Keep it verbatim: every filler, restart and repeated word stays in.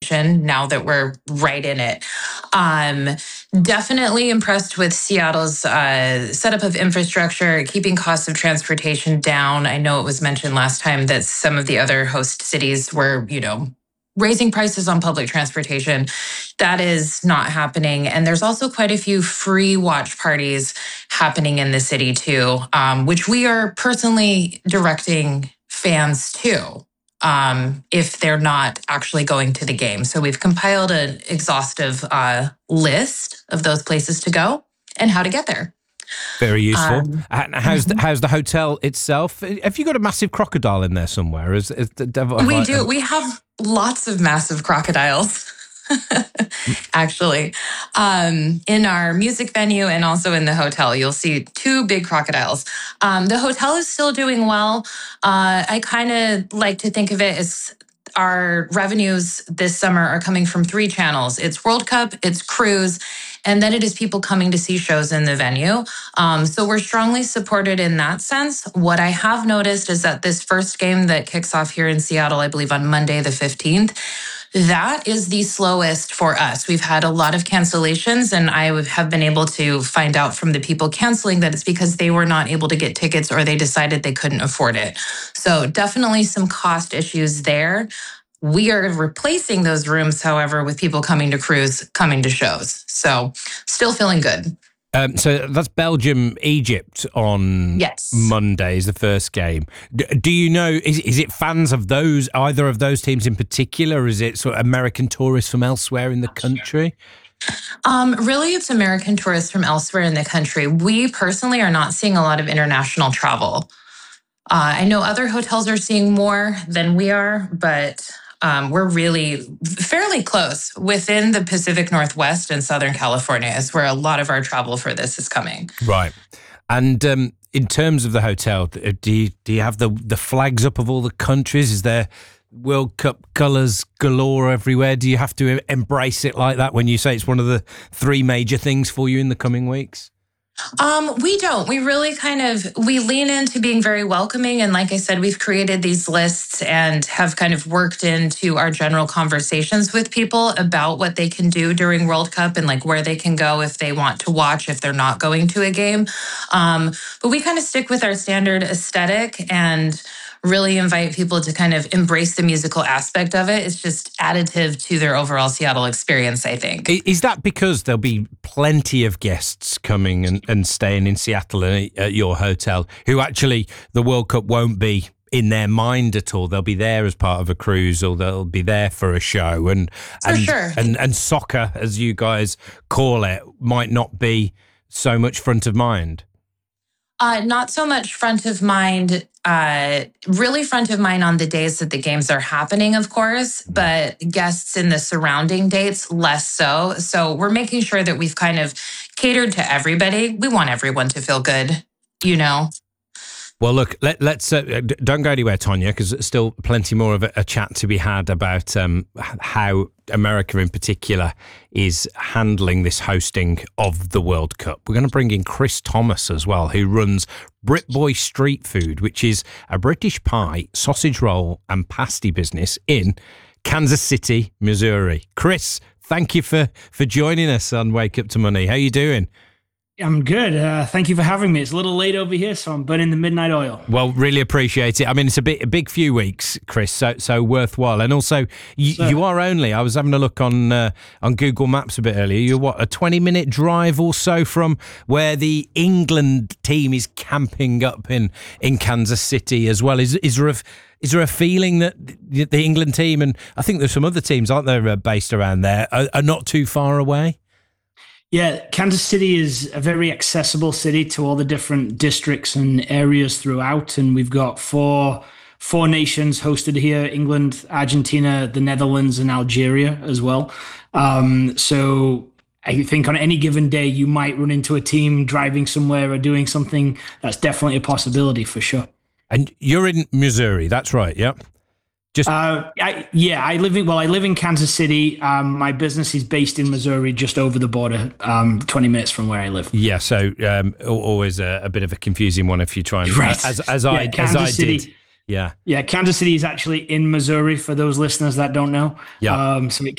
transportation now that we're right in it. Um, definitely impressed with Seattle's uh, setup of infrastructure, keeping costs of transportation down. I know it was mentioned last time that some of the other host cities were, you know, raising prices on public transportation. That is not happening. And there's also quite a few free watch parties happening in the city too, um, which we are personally directing fans to um, if they're not actually going to the game. So we've compiled an exhaustive uh, list of those places to go and how to get there. Very useful. Um, how's the, how's the hotel itself? Have you got a massive crocodile in there somewhere? Is, is the devil, we like, do. We have lots of massive crocodiles, actually. Um, in our music venue and also in the hotel, you'll see two big crocodiles. Um, the hotel is still doing well. Uh, I kind of like to think of it as our revenues this summer are coming from three channels. It's World Cup, it's cruise, and then it is people coming to see shows in the venue. Um, so we're strongly supported in that sense. What I have noticed is that this first game that kicks off here in Seattle, I believe on Monday the fifteenth, that is the slowest for us. We've had a lot of cancellations, and I have been able to find out from the people canceling that it's because they were not able to get tickets or they decided they couldn't afford it. So definitely some cost issues there. We are replacing those rooms, however, with people coming to cruise, coming to shows. So still feeling good. Um, so that's Belgium, Egypt on yes. Monday is the first game. D- do you know, is, is it fans of those, either of those teams in particular, or is it sort of American tourists from elsewhere in the country? Um, really, it's American tourists from elsewhere in the country. We personally are not seeing a lot of international travel. Uh, I know other hotels are seeing more than we are, but um, we're really fairly close within the Pacific Northwest and Southern California is where a lot of our travel for this is coming. Right. And um, in terms of the hotel, do you, do you have the, the flags up of all the countries? Is there World Cup colours galore everywhere? Do you have to embrace it like that when you say it's one of the three major things for you in the coming weeks? Um, we don't. We really kind of, we lean into being very welcoming. And like I said, we've created these lists and have kind of worked into our general conversations with people about what they can do during World Cup and like where they can go if they want to watch, if they're not going to a game. Um, but we kind of stick with our standard aesthetic and really invite people to kind of embrace the musical aspect of it. It's just additive to their overall Seattle experience, I think. Is that because there'll be plenty of guests coming and, and staying in Seattle at your hotel who actually the World Cup won't be in their mind at all? They'll be there as part of a cruise or they'll be there for a show. And, for and, sure. and, and soccer, as you guys call it, might not be so much front of mind. Uh, not so much front of mind, uh, really front of mind on the days that the games are happening, of course, but guests in the surrounding dates, less so. So we're making sure that we've kind of catered to everybody. We want everyone to feel good, you know? Well, look, let, let's uh, don't go anywhere, Tonya, because there's still plenty more of a, a chat to be had about um, how America in particular is handling this hosting of the World Cup. We're going to bring in Chris Thomas as well, who runs Britboy Street Food, which is a British pie, sausage roll and pasty business in Kansas City, Missouri. Chris, thank you for, for joining us on Wake Up to Money. How you doing? I'm good. Uh, thank you for having me. It's a little late over here, so I'm burning the midnight oil. Well, really appreciate it. I mean, it's a bit a big few weeks, Chris, so so worthwhile. And also, you, so, you are only, I was having a look on uh, on Google Maps a bit earlier, you're what, a twenty-minute drive or so from where the England team is camping up in, in Kansas City as well. Is, is there a... Is there a feeling that the England team, and I think there's some other teams, aren't there, uh, based around there, are, are not too far away? Yeah, Kansas City is a very accessible city to all the different districts and areas throughout. And we've got four four nations hosted here, England, Argentina, the Netherlands, and Algeria as well. Um, so I think on any given day, you might run into a team driving somewhere or doing something. That's definitely a possibility for sure. And you're in Missouri, that's right, yeah? Just uh, I, yeah, I live in well, I live in Kansas City. Um, my business is based in Missouri, just over the border, um, twenty minutes from where I live. Yeah, so um, always a, a bit of a confusing one if you try and right. as as yeah, I Kansas as I City, did. Yeah, yeah, Kansas City is actually in Missouri for those listeners that don't know. Yeah, um, so it